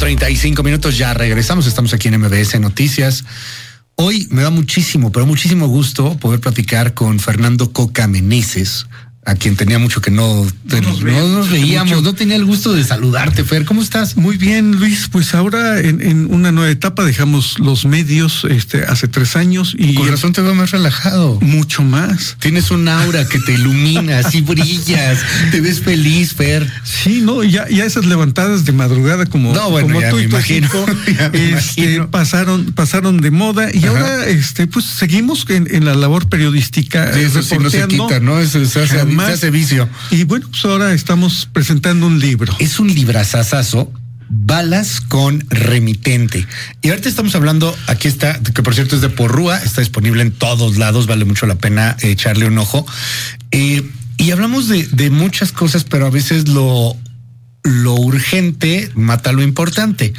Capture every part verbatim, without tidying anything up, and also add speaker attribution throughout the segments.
Speaker 1: treinta y cinco minutos, ya regresamos, estamos aquí en M B S Noticias. Hoy me da muchísimo, pero muchísimo gusto poder platicar con Fernando Coca Meneses, a quien tenía mucho que no, no, nos, no nos veíamos, mucho. No tenía el gusto de saludarte, Fer. ¿Cómo estás?
Speaker 2: Muy bien, Luis. Pues ahora en, en una nueva etapa dejamos los medios este, hace tres años y...
Speaker 1: Con razón te veo más relajado.
Speaker 2: Mucho más.
Speaker 1: Tienes un aura que te ilumina, así brillas, te ves feliz, Fer.
Speaker 2: Sí, no, ya, ya esas levantadas de madrugada como,
Speaker 1: no, bueno,
Speaker 2: como tú y tu equipo este, pasaron, pasaron de moda y Ajá. ahora este, pues seguimos en, en la labor periodística.
Speaker 1: Sí, eso sí no se quita, ¿no? Eso se hace
Speaker 2: más
Speaker 1: se hace vicio.
Speaker 2: Y bueno, pues ahora estamos presentando un libro.
Speaker 1: Es un librazazazo, Balas con Remitente. Y ahorita estamos hablando, aquí está, que por cierto es de Porrúa, está disponible en todos lados, vale mucho la pena echarle un ojo. Eh, y hablamos de, de muchas cosas, pero a veces lo, lo urgente mata lo importante.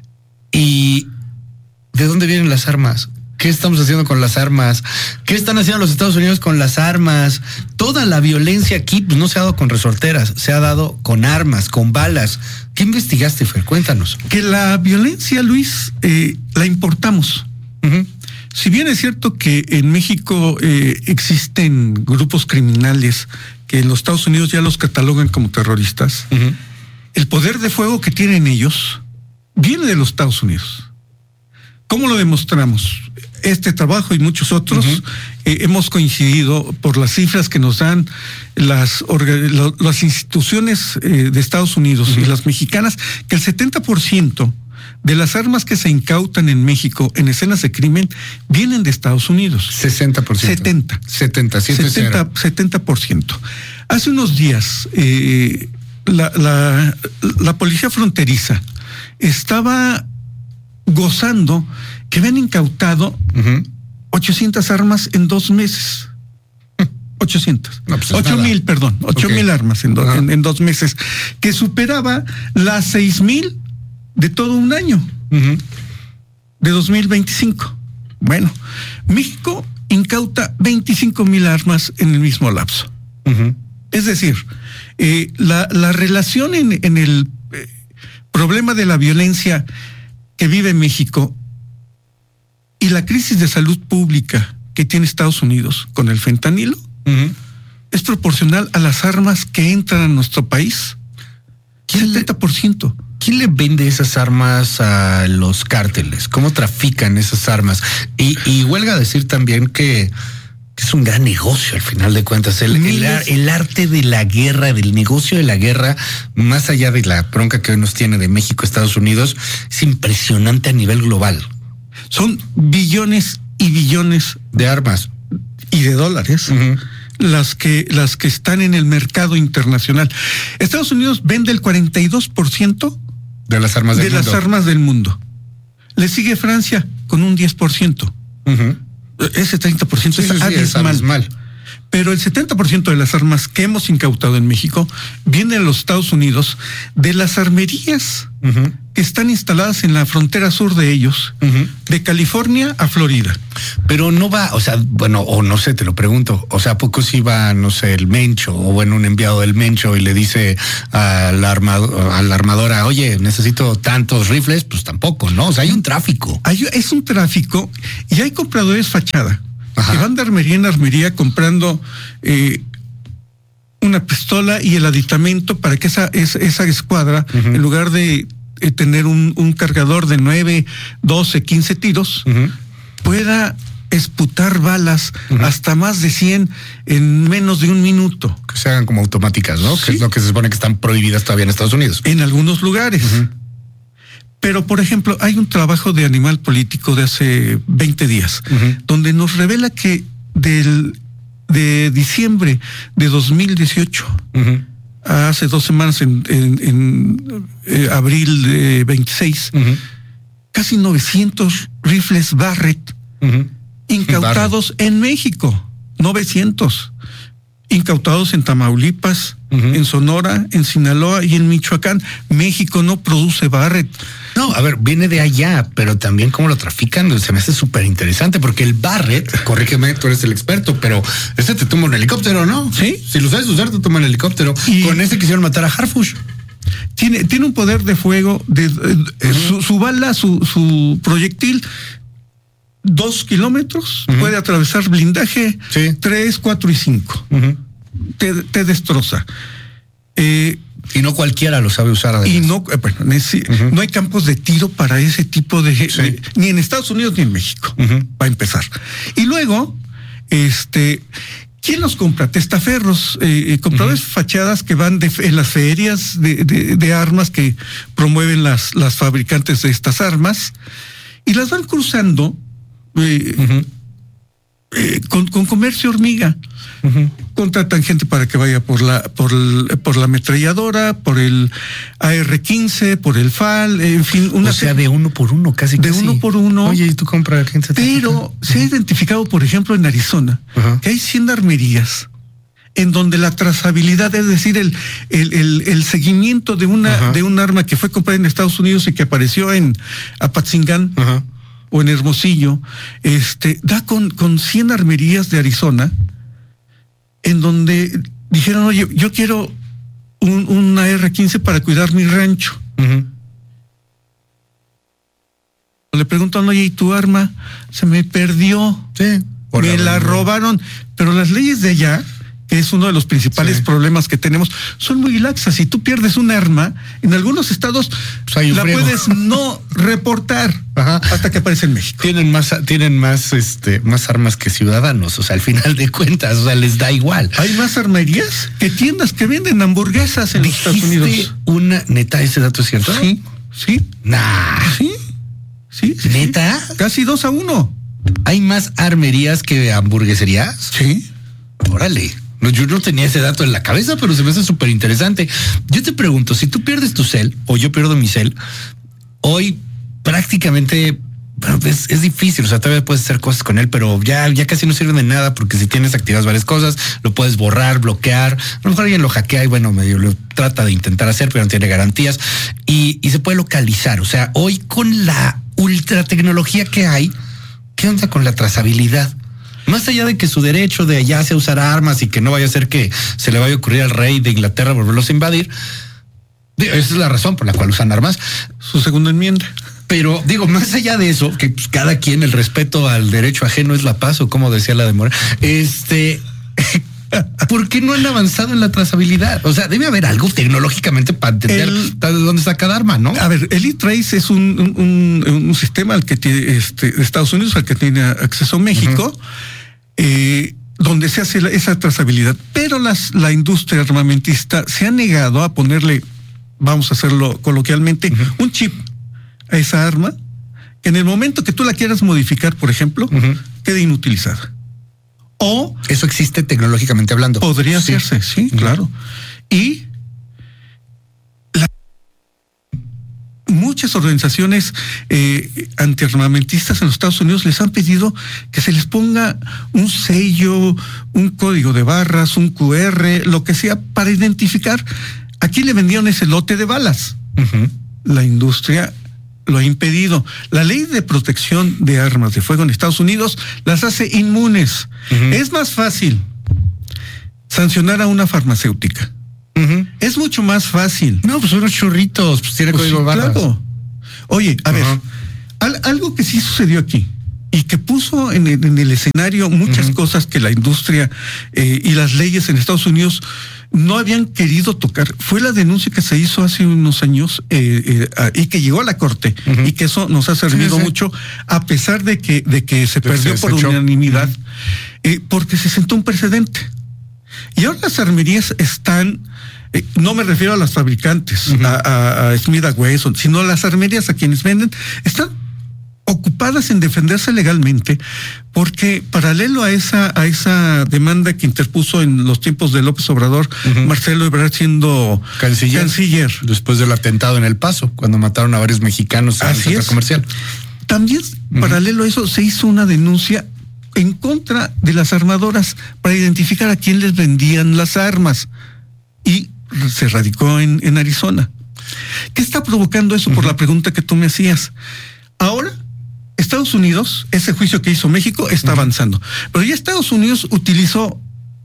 Speaker 1: ¿Y de dónde vienen las armas? ¿Qué estamos haciendo con las armas? ¿Qué están haciendo los Estados Unidos con las armas? Toda la violencia aquí pues, no se ha dado con resorteras, se ha dado con armas, con balas. ¿Qué investigaste, Fer? Cuéntanos.
Speaker 2: Que la violencia, Luis, eh, la importamos. Uh-huh. Si bien es cierto que en México eh, existen grupos criminales que en los Estados Unidos ya los catalogan como terroristas, uh-huh. el poder de fuego que tienen ellos viene de los Estados Unidos. ¿Cómo lo demostramos? Este trabajo y muchos otros uh-huh. eh, hemos coincidido por las cifras que nos dan las, orga, las instituciones eh, de Estados Unidos uh-huh. y las mexicanas, que el setenta por ciento de las armas que se incautan en México en escenas de crimen vienen de Estados Unidos.
Speaker 1: sesenta por ciento.
Speaker 2: setenta.
Speaker 1: setenta,
Speaker 2: setenta, setenta por ciento. Hace unos días eh, la, la, la policía fronteriza estaba gozando que habían incautado uh-huh. ochocientas armas en dos meses. ochocientas. No, pues ocho mil, perdón. ocho okay. mil armas en, do, uh-huh. en, en dos meses. Que superaba las seis mil de todo un año. Uh-huh. De dos mil veinticinco. Bueno, México incauta veinticinco mil armas en el mismo lapso. Uh-huh. Es decir, eh, la, la relación en, en el eh, problema de la violencia que vive México y la crisis de salud pública que tiene Estados Unidos con el fentanilo uh-huh. es proporcional a las armas que entran a nuestro país. setenta por ciento.
Speaker 1: ¿Quién le vende esas armas a los cárteles? ¿Cómo trafican esas armas? Y, y huelga decir también que es un gran negocio al final de cuentas. El, el, el arte de la guerra, del negocio de la guerra, más allá de la bronca que hoy nos tiene de México, Estados Unidos, es impresionante a nivel global.
Speaker 2: Son billones y billones
Speaker 1: de armas
Speaker 2: y de dólares uh-huh. las que las que están en el mercado internacional. Estados Unidos vende el cuarenta y dos por ciento
Speaker 1: de las armas del
Speaker 2: de
Speaker 1: mundo.
Speaker 2: las armas del mundo. Le sigue Francia con un diez por ciento. Uh-huh. Ese treinta por ciento
Speaker 1: sí,
Speaker 2: es
Speaker 1: sí,
Speaker 2: abismal.
Speaker 1: Es abismal.
Speaker 2: Pero el setenta por ciento de las armas que hemos incautado en México viene de los Estados Unidos, de las armerías uh-huh. que están instaladas en la frontera sur de ellos, uh-huh. de California a Florida.
Speaker 1: Pero no va, o sea, bueno, o no sé, te lo pregunto, o sea, ¿a poco si va, no sé, el Mencho, o bueno, un enviado del Mencho y le dice a la, armado, a la armadora, oye, necesito tantos rifles? Pues tampoco, ¿no? O sea, hay un tráfico.
Speaker 2: Hay, es un tráfico y hay compradores fachada. Ajá. Que van de armería en armería comprando eh, una pistola y el aditamento para que esa, esa, esa escuadra, uh-huh. en lugar de eh, tener un, un cargador de nueve, doce, quince tiros, uh-huh. pueda esputar balas uh-huh. hasta más de cien en menos de un minuto.
Speaker 1: Que se hagan como automáticas, ¿no?
Speaker 2: Sí.
Speaker 1: Que es lo que se supone que están prohibidas todavía en Estados Unidos.
Speaker 2: En algunos lugares.
Speaker 1: Uh-huh.
Speaker 2: Pero, por ejemplo, hay un trabajo de Animal Político de hace veinte días, uh-huh. donde nos revela que del, de diciembre de dos mil dieciocho, uh-huh. hace dos semanas, en, en, en eh, abril de veintiséis, uh-huh. casi novecientos rifles Barrett uh-huh. incautados Barrett. En México. novecientos. Incautados en Tamaulipas, uh-huh. en Sonora, en Sinaloa y en Michoacán. México no produce Barrett.
Speaker 1: No, a ver, viene de allá, pero también cómo lo trafican, se me hace súper interesante, porque el Barrett, corrígeme, tú eres el experto, pero ese te toma un helicóptero, ¿no?
Speaker 2: Sí.
Speaker 1: Si lo sabes usar, te toma un helicóptero. Y con ese quisieron matar a Harfush.
Speaker 2: tiene, tiene un poder de fuego, de, de uh-huh. su, su bala, su, su proyectil, dos kilómetros, uh-huh. puede atravesar blindaje, sí. tres, cuatro y cinco. Uh-huh. Te, te destroza. Eh,
Speaker 1: y no cualquiera lo sabe usar. Además.
Speaker 2: Y no, bueno, ese, uh-huh. no hay campos de tiro para ese tipo de, sí. de ni en Estados Unidos ni en México, uh-huh. para empezar. Y luego, este, ¿quién los compra? Testaferros, eh, compradores uh-huh. fachadas que van de, en las ferias de, de, de armas que promueven las, las fabricantes de estas armas y las van cruzando eh, uh-huh. eh, con, con comercio hormiga. Uh-huh. Contratan gente para que vaya por la por el, por la ametralladora, por el A R quince, por el F A L, en fin, una
Speaker 1: o sea, de uno por uno, casi
Speaker 2: de
Speaker 1: casi.
Speaker 2: uno por uno.
Speaker 1: Oye, ¿y tú compras quién se te
Speaker 2: Pero uh-huh. se ha identificado, por ejemplo, en Arizona, uh-huh. que hay cien armerías en donde la trazabilidad, es decir, el el, el, el seguimiento de una uh-huh. de un arma que fue comprada en Estados Unidos y que apareció en Apatzingán uh-huh. o en Hermosillo, este da con con cien armerías de Arizona, en donde dijeron, oye, yo quiero un, un A R quince para cuidar mi rancho. Uh-huh. Le preguntan, oye, ¿y tu arma? Se me perdió.
Speaker 1: Sí.
Speaker 2: Me la, la robaron. Pero las leyes de allá, que es uno de los principales sí. problemas que tenemos, son muy laxas. Si tú pierdes un arma, en algunos estados pues la frego. puedes no reportar. Ajá. Hasta que aparece en México.
Speaker 1: Tienen más, tienen más, este, más armas que ciudadanos, o sea, al final de cuentas, o sea, les da igual.
Speaker 2: Hay más armerías que tiendas que venden hamburguesas en los Estados Unidos.
Speaker 1: Una, neta, ese dato es cierto.
Speaker 2: Sí, sí.
Speaker 1: Nah.
Speaker 2: Sí, sí. sí
Speaker 1: ¿Neta?
Speaker 2: Sí. Casi dos a uno.
Speaker 1: ¿Hay más armerías que hamburgueserías?
Speaker 2: Sí.
Speaker 1: Órale. No, yo no tenía ese dato en la cabeza, pero se me hace súper interesante. Yo te pregunto, si tú pierdes tu cel o yo pierdo mi cel, hoy prácticamente bueno, es, es difícil, o sea, todavía puedes hacer cosas con él, pero ya, ya casi no sirven de nada porque si tienes activadas varias cosas, lo puedes borrar, bloquear, a lo mejor alguien lo hackea y bueno, medio lo trata de intentar hacer, pero no tiene garantías y, y se puede localizar. O sea, hoy con la ultra tecnología que hay, ¿qué onda con la trazabilidad? Más allá de que su derecho de allá sea usar armas y que no vaya a ser que se le vaya a ocurrir al rey de Inglaterra volverlos a invadir, esa es la razón por la cual usan armas.
Speaker 2: Su segunda enmienda.
Speaker 1: Pero digo, más allá de eso, que pues, cada quien el respeto al derecho ajeno es la paz, o como decía la de Moreno, este, ¿por qué no han avanzado en la trazabilidad? O sea, debe haber algo tecnológicamente para entender el, de dónde está cada arma, ¿no?
Speaker 2: A ver, el E-Trace es un, un, un, un sistema al que tiene este, de Estados Unidos, al que tiene acceso México. Uh-huh. Eh, donde se hace la, esa trazabilidad, pero las, la industria armamentista se ha negado a ponerle, vamos a hacerlo coloquialmente, uh-huh. un chip a esa arma, que en el momento que tú la quieras modificar, por ejemplo, uh-huh. quede inutilizada. O
Speaker 1: eso existe tecnológicamente hablando.
Speaker 2: Podría sí. hacerse, sí, uh-huh. claro. Y la, muchas organizaciones eh, antiarmamentistas en los Estados Unidos les han pedido que se les ponga un sello, un código de barras, un Q R, lo que sea, para identificar a quién le vendieron ese lote de balas. Uh-huh. La industria lo ha impedido. La ley de protección de armas de fuego en Estados Unidos las hace inmunes. Uh-huh. Es más fácil sancionar a una farmacéutica. Uh-huh. Es mucho más fácil.
Speaker 1: No, pues unos churritos, pues tiene pues código sí, barras. Claro.
Speaker 2: Oye, a uh-huh. ver, al, algo que sí sucedió aquí y que puso en el, en el escenario muchas uh-huh. cosas que la industria eh, y las leyes en Estados Unidos no habían querido tocar, fue la denuncia que se hizo hace unos años eh, eh, y que llegó a la corte uh-huh. y que eso nos ha servido sí, sí. mucho, a pesar de que, de que se de perdió se por unanimidad, uh-huh. eh, porque se sentó un precedente. Y ahora las armerías están, eh, no me refiero a las fabricantes, uh-huh. a, a, a Smith and Wesson, sino a las armerías a quienes venden, están ocupadas en defenderse legalmente, porque paralelo a esa a esa demanda que interpuso en los tiempos de López Obrador, uh-huh. Marcelo Ebrard siendo canciller, canciller
Speaker 1: después del atentado en El Paso, cuando mataron a varios mexicanos en el centro comercial.
Speaker 2: También, uh-huh. paralelo a eso, se hizo una denuncia en contra de las armadoras para identificar a quién les vendían las armas, y se radicó en, en Arizona. ¿Qué está provocando eso? Uh-huh. Por la pregunta que tú me hacías. Ahora Estados Unidos, ese juicio que hizo México está uh-huh. avanzando, pero ya Estados Unidos utilizó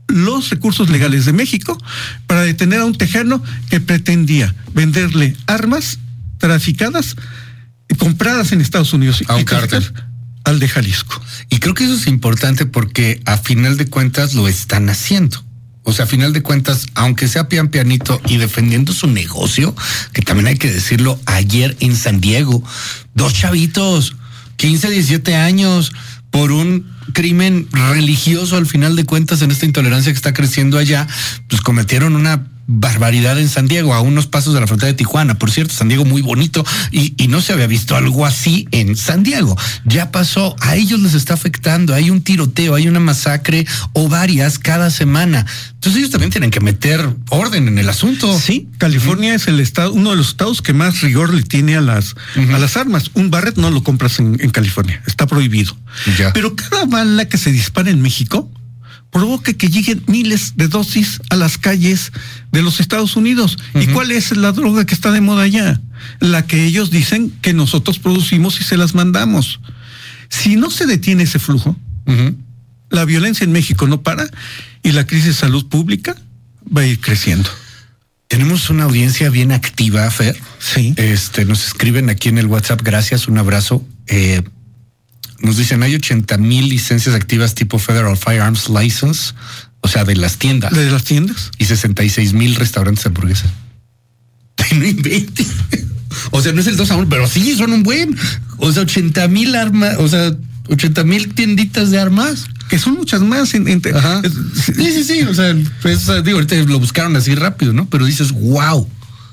Speaker 2: los recursos legales de México para detener a un tejano que pretendía venderle armas traficadas y compradas en Estados Unidos
Speaker 1: a un
Speaker 2: y
Speaker 1: cártel
Speaker 2: al de Jalisco.
Speaker 1: Y creo que eso es importante porque a final de cuentas lo están haciendo. O sea, a final de cuentas, aunque sea pian pianito y defendiendo su negocio, que también hay que decirlo, ayer en San Diego, dos chavitos, quince, diecisiete años, por un crimen religioso, al final de cuentas, en esta intolerancia que está creciendo allá, pues cometieron una barbaridad en San Diego, a unos pasos de la frontera de Tijuana. Por cierto, San Diego muy bonito y, y no se había visto algo así en San Diego. Ya pasó, a ellos les está afectando, hay un tiroteo, hay una masacre o varias cada semana. Entonces ellos también tienen que meter orden en el asunto.
Speaker 2: Sí, California uh-huh. es el estado, uno de los estados que más rigor le tiene a las, uh-huh. a las armas. Un Barrett no lo compras en, en California, está prohibido.
Speaker 1: Ya.
Speaker 2: Pero cada bala que se dispara en México provoca que lleguen miles de dosis a las calles de los Estados Unidos. Uh-huh. ¿Y cuál es la droga que está de moda allá? La que ellos dicen que nosotros producimos y se las mandamos. Si no se detiene ese flujo, uh-huh. la violencia en México no para y la crisis de salud pública va a ir creciendo.
Speaker 1: Tenemos una audiencia bien activa, Fer.
Speaker 2: Sí.
Speaker 1: Este, nos escriben aquí en el WhatsApp, gracias, un abrazo. Eh, Nos dicen, hay ochenta mil licencias activas tipo Federal Firearms License, o sea, de las tiendas.
Speaker 2: ¿De las tiendas?
Speaker 1: Y sesenta y seis mil restaurantes de hamburguesas. No inventes. O sea, no es el dos a uno, pero sí, son un buen. O sea, ochenta mil armas, o sea, ochenta mil tienditas de armas.
Speaker 2: Que son muchas más. En, en,
Speaker 1: Ajá. Sí, sí, sí. O sea, pues, digo, ahorita lo buscaron así rápido, ¿no? Pero dices, wow.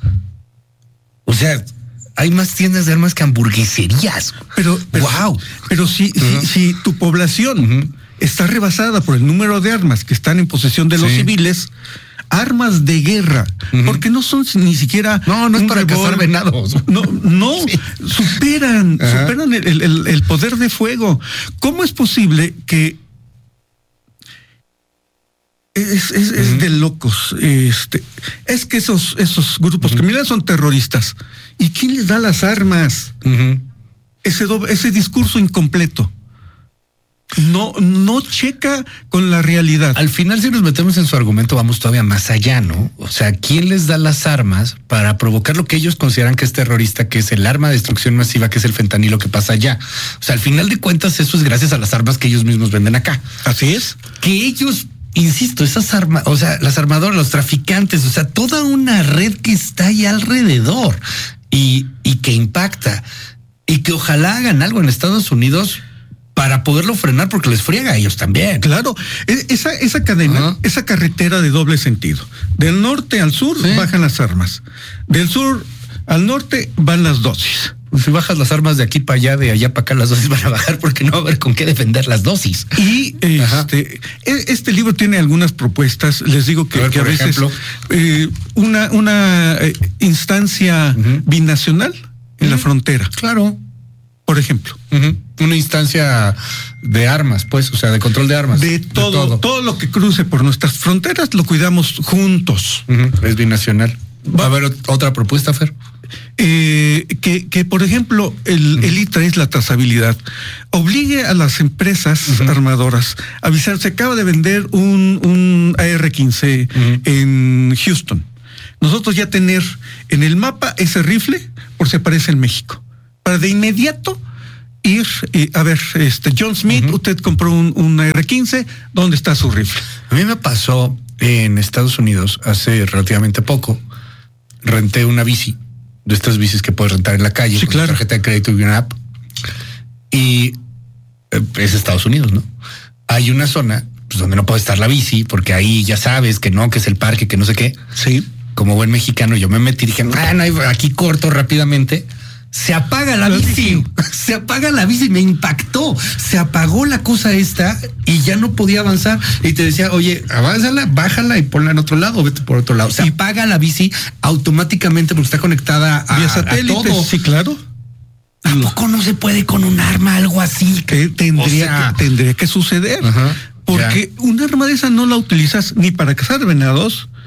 Speaker 1: O sea, hay más tiendas de armas que hamburgueserías.
Speaker 2: Pero, pero
Speaker 1: wow.
Speaker 2: Pero si, uh-huh. si, si tu población uh-huh. está rebasada por el número de armas que están en posesión de los sí. civiles, armas de guerra, uh-huh. porque no son ni siquiera.
Speaker 1: No, no es para
Speaker 2: revol-
Speaker 1: cazar venados.
Speaker 2: No, no, sí. superan, uh-huh. superan el, el, el poder de fuego. ¿Cómo es posible que Es, es, uh-huh. es de locos. Este, es que esos, esos grupos uh-huh. criminales son terroristas. ¿Y quién les da las armas?
Speaker 1: Uh-huh.
Speaker 2: Ese, doble, ese discurso incompleto. No, no checa con la realidad.
Speaker 1: Al final, si nos metemos en su argumento, vamos todavía más allá, ¿no? O sea, ¿quién les da las armas para provocar lo que ellos consideran que es terrorista, que es el arma de destrucción masiva, que es el fentanilo que pasa allá? O sea, al final de cuentas, eso es gracias a las armas que ellos mismos venden acá.
Speaker 2: Así es.
Speaker 1: Que ellos, insisto, esas armas, o sea, las armadoras, los traficantes, o sea, toda una red que está ahí alrededor y, y que impacta y que ojalá hagan algo en Estados Unidos para poderlo frenar, porque les friega a ellos también.
Speaker 2: Claro, esa, esa cadena, uh-huh. esa carretera de doble sentido. Del norte al sur sí. bajan las armas. Del sur al norte van las dosis.
Speaker 1: Si bajas las armas de aquí para allá, de allá para acá, las dosis van a bajar porque no va a haber con qué defender las dosis.
Speaker 2: Y este, este libro tiene algunas propuestas. Les digo que a, ver, que a veces ejemplo, eh, una, una eh, instancia uh-huh. binacional en uh-huh. la frontera.
Speaker 1: Claro.
Speaker 2: Por ejemplo.
Speaker 1: Uh-huh. Una instancia de armas, pues, o sea, de control de armas.
Speaker 2: De todo, de todo. Todo lo que cruce por nuestras fronteras lo cuidamos juntos.
Speaker 1: Uh-huh. Es binacional. ¿Va a haber otra propuesta, Fer?
Speaker 2: Eh, que, que, por ejemplo, el, uh-huh. el I T R A es la trazabilidad. Obligue a las empresas uh-huh. armadoras a avisar, se acaba de vender un, un A R quince uh-huh. en Houston. Nosotros ya tener en el mapa ese rifle por si aparece en México. Para de inmediato ir, eh, a ver, este John Smith, uh-huh. usted compró un, un A R quince, ¿dónde está su rifle?
Speaker 1: A mí me pasó en Estados Unidos hace relativamente poco. Renté una bici, de estas bicis que puedes rentar en la calle,
Speaker 2: sí,
Speaker 1: con
Speaker 2: claro.
Speaker 1: tarjeta de crédito y una app. Y eh, es Estados Unidos, ¿no? Hay una zona pues, donde no puede estar la bici, porque ahí ya sabes que no, que es el parque, que no sé qué.
Speaker 2: Sí.
Speaker 1: Como buen mexicano, yo me metí y dije, ah, no, aquí corto rápidamente. Se apaga la bici, se apaga la bici, me impactó, se apagó la cosa esta y ya no podía avanzar. Y te decía, oye, avánzala, bájala y ponla en otro lado o vete por otro lado. Se apaga la bici automáticamente porque está conectada a,
Speaker 2: vía satélite,
Speaker 1: a todo.
Speaker 2: Sí, claro.
Speaker 1: ¿A poco no se puede con un arma algo así?
Speaker 2: Que tendría, o sea, que, tendría que suceder.
Speaker 1: Ajá,
Speaker 2: porque ya. Un arma de esa no la utilizas ni para cazar venados,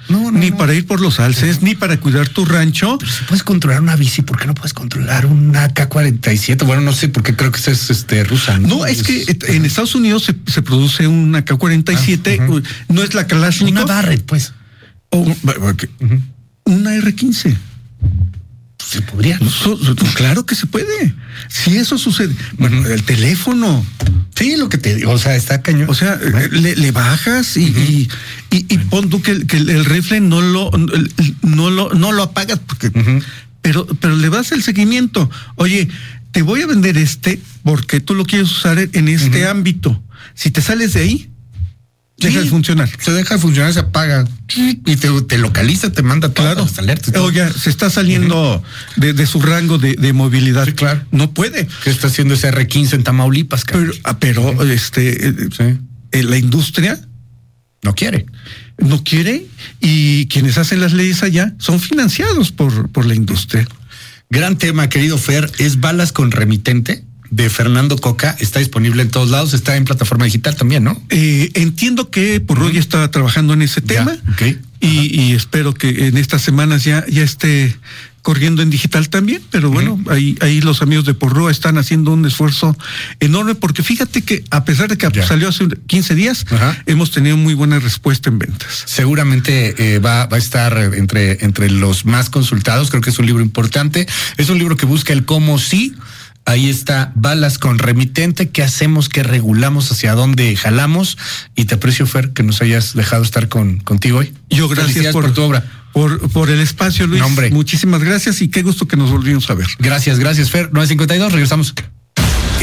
Speaker 2: no, no, ni no. para ir por los alces, no. ni para cuidar tu rancho.
Speaker 1: Pero si puedes controlar una bici, ¿por qué no puedes controlar una K cuarenta y siete? Bueno, no sé, porque creo que esa es este, rusa. No,
Speaker 2: no es, es que en Estados Unidos se, se produce una K cuarenta y siete, ah, uh-huh. no es la Kalashnikov.
Speaker 1: Una Barrett, pues.
Speaker 2: O okay. uh-huh. una R quince.
Speaker 1: Se podría.
Speaker 2: ¿No? Claro que se puede. Si eso sucede. Bueno, uh-huh. el teléfono.
Speaker 1: Sí, lo que te digo. O sea, está cañón.
Speaker 2: O sea, uh-huh. le, le bajas y, uh-huh. y, y, y pon tú que, que el rifle no lo, no lo, no lo apagas porque, uh-huh. pero, pero le das el seguimiento. Oye, te voy a vender este porque tú lo quieres usar en este uh-huh. ámbito. Si te sales de ahí, deja sí, de funcionar.
Speaker 1: Se deja de funcionar, se apaga y te, te localiza, te manda todas
Speaker 2: claro.
Speaker 1: las alertas.
Speaker 2: Oye, se está saliendo uh-huh. de, de su rango de, de movilidad.
Speaker 1: Sí, claro.
Speaker 2: No puede.
Speaker 1: ¿Qué está haciendo ese R quince en Tamaulipas?
Speaker 2: Pero, pero uh-huh. este, sí. eh, la industria
Speaker 1: no quiere.
Speaker 2: No quiere y quienes hacen las leyes allá son financiados por, por la industria.
Speaker 1: Gran tema, querido Fer, es Balas con Remitente. De Fernando Coca, está disponible en todos lados, está en plataforma digital también, ¿no?
Speaker 2: Eh, entiendo que Porrúa ya está trabajando en ese tema
Speaker 1: ya, okay.
Speaker 2: y, y espero que en estas semanas ya, ya esté corriendo en digital también, pero bueno, uh-huh. ahí, ahí los amigos de Porrúa están haciendo un esfuerzo enorme porque fíjate que a pesar de que ya. salió hace quince días, uh-huh. hemos tenido muy buena respuesta en ventas.
Speaker 1: Seguramente eh, va, va a estar entre, entre los más consultados, creo que es un libro importante, es un libro que busca el cómo sí. Ahí está, Balas con Remitente. ¿Qué hacemos? ¿Qué regulamos? ¿Hacia dónde jalamos? Y te aprecio, Fer, que nos hayas dejado estar con, contigo hoy.
Speaker 2: Yo gracias por,
Speaker 1: por tu obra.
Speaker 2: Por, por el espacio, Luis.
Speaker 1: No, hombre.
Speaker 2: Muchísimas gracias y qué gusto que nos volvimos a ver.
Speaker 1: Gracias, gracias, Fer. nueve cincuenta y dos, regresamos.